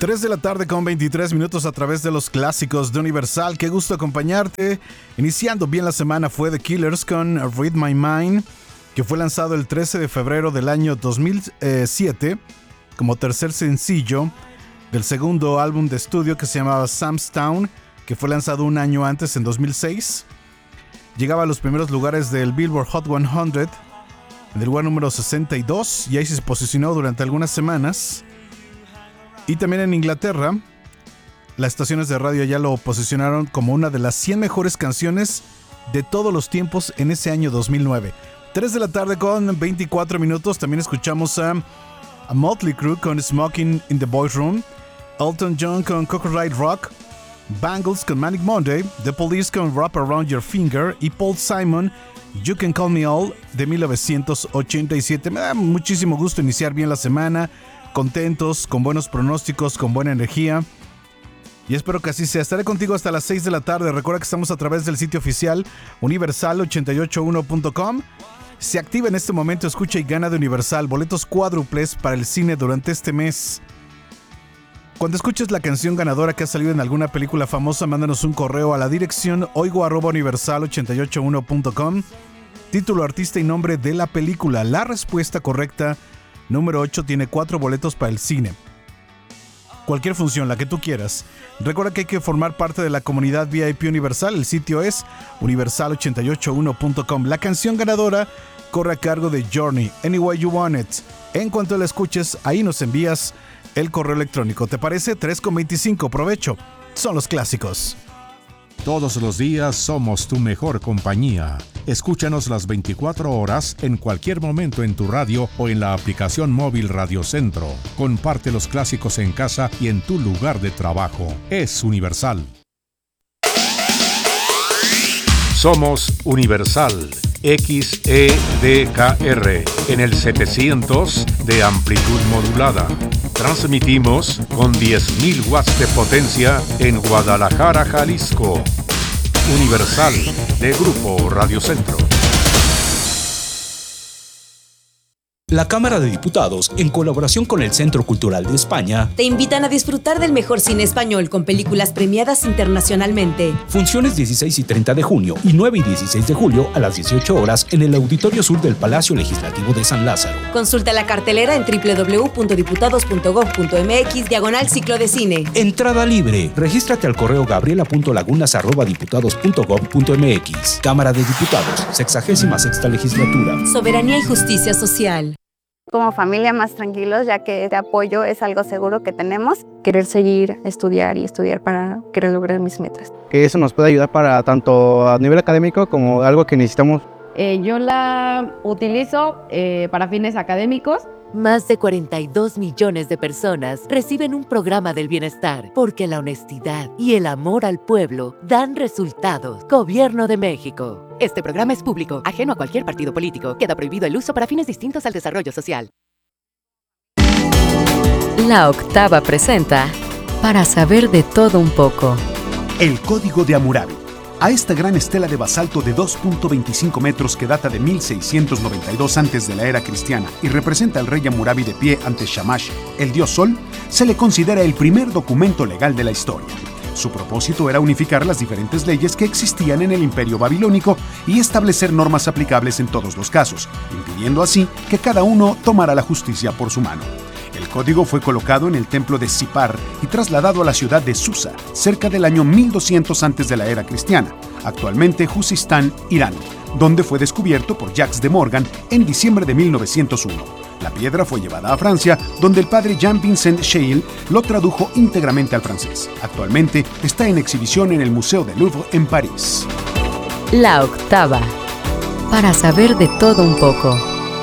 3 de la tarde con 23 minutos a través de los clásicos de Universal. Qué gusto acompañarte. Iniciando bien la semana fue The Killers con Read My Mind, que fue lanzado el 13 de febrero del año 2007 como tercer sencillo del segundo álbum de estudio que se llamaba Sam's Town, que fue lanzado un año antes, en 2006. Llegaba a los primeros lugares del Billboard Hot 100, en el lugar número 62, y ahí se posicionó durante algunas semanas. Y también en Inglaterra, las estaciones de radio ya lo posicionaron como una de las 100 mejores canciones de todos los tiempos en ese año 2009. 3 de la tarde con 24 minutos. También escuchamos a Motley Crue con Smoking in the Boys Room, Elton John con Cockroach Rock, Bangles con Manic Monday, The Police con Wrap Around Your Finger y Paul Simon, You Can Call Me All, de 1987. Me da muchísimo gusto iniciar bien la semana, contentos, con buenos pronósticos, con buena energía. Y espero que así sea. Estaré contigo hasta las 6 de la tarde. Recuerda que estamos a través del sitio oficial universal881.com. Se activa en este momento, escucha y gana de Universal boletos cuádruples para el cine durante este mes. Cuando escuches la canción ganadora que ha salido en alguna película famosa, mándanos un correo a la dirección oigo@universal881.com. Título, artista y nombre de la película. La respuesta correcta, número 8, tiene 4 boletos para el cine. Cualquier función, la que tú quieras. Recuerda que hay que formar parte de la comunidad VIP Universal. El sitio es universal881.com. La canción ganadora corre a cargo de Journey, Any Way You Want It. En cuanto la escuches, ahí nos envías el correo electrónico. ¿Te parece? 3:25. Provecho. Son los clásicos. Todos los días somos tu mejor compañía. Escúchanos las 24 horas en cualquier momento en tu radio o en la aplicación móvil Radio Centro. Comparte los clásicos en casa y en tu lugar de trabajo. Es Universal. Somos Universal XEDKR en el 700 de amplitud modulada. Transmitimos con 10.000 watts de potencia en Guadalajara, Jalisco. Universal, de Grupo Radio Centro. La Cámara de Diputados, en colaboración con el Centro Cultural de España, te invitan a disfrutar del mejor cine español con películas premiadas internacionalmente. Funciones 16 y 30 de junio y 9 y 16 de julio a las 18 horas en el Auditorio Sur del Palacio Legislativo de San Lázaro. Consulta la cartelera en www.diputados.gov.mx/ciclo de cine. Entrada libre. Regístrate al correo gabriela.lagunas@diputados.gov.mx. Cámara de Diputados, 66ª Legislatura. Soberanía y justicia social. Como familia más tranquilos, ya que este apoyo es algo seguro que tenemos. Querer seguir, estudiar para querer lograr mis metas. Que eso nos puede ayudar para tanto a nivel académico como algo que necesitamos. Yo la utilizo para fines académicos. Más de 42 millones de personas reciben un programa del bienestar porque la honestidad y el amor al pueblo dan resultados. Gobierno de México. Este programa es público, ajeno a cualquier partido político. Queda prohibido el uso para fines distintos al desarrollo social. La Octava presenta Para saber de todo un poco. El Código de Hammurabi. A esta gran estela de basalto de 2.25 metros que data de 1692 antes de la era cristiana y representa al rey Hammurabi de pie ante Shamash, el dios Sol, se le considera el primer documento legal de la historia. Su propósito era unificar las diferentes leyes que existían en el Imperio Babilónico y establecer normas aplicables en todos los casos, impidiendo así que cada uno tomara la justicia por su mano. El código fue colocado en el templo de Sipar y trasladado a la ciudad de Susa, cerca del año 1200 antes de la era cristiana, actualmente Juzistán, Irán, donde fue descubierto por Jacques de Morgan en diciembre de 1901. La piedra fue llevada a Francia, donde el padre Jean-Vincent Scheil lo tradujo íntegramente al francés. Actualmente está en exhibición en el Museo del Louvre en París. La Octava. Para saber de todo un poco.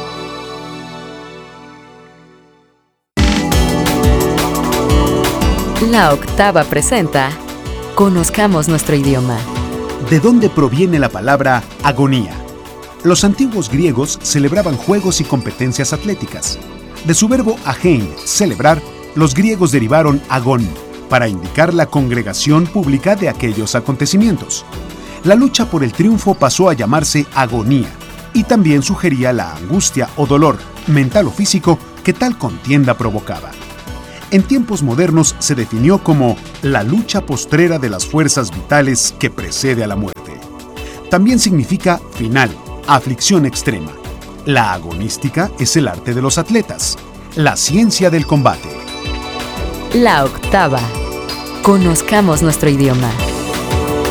La Octava presenta Conozcamos nuestro idioma. ¿De dónde proviene la palabra agonía? Los antiguos griegos celebraban juegos y competencias atléticas. De su verbo agein, celebrar, los griegos derivaron agón, para indicar la congregación pública de aquellos acontecimientos. La lucha por el triunfo pasó a llamarse agonía, y también sugería la angustia o dolor, mental o físico, que tal contienda provocaba. En tiempos modernos se definió como la lucha postrera de las fuerzas vitales que precede a la muerte. También significa final, aflicción extrema. La agonística es el arte de los atletas, la ciencia del combate. La octava. Conozcamos nuestro idioma.